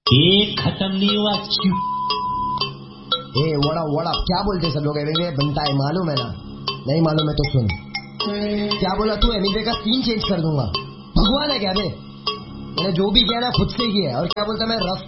एक खत्म नहीं हुआ। ए वड़ा क्या बोलते सब लोग? बनता है मालूम है ना? नहीं मालूम है तो सुन। क्या बोला तू? एमिबे का सीन चेंज कर दूंगा। भगवान है क्या बे? मैंने जो भी किया ना खुद से किया है। और क्या बोलता मैं रफ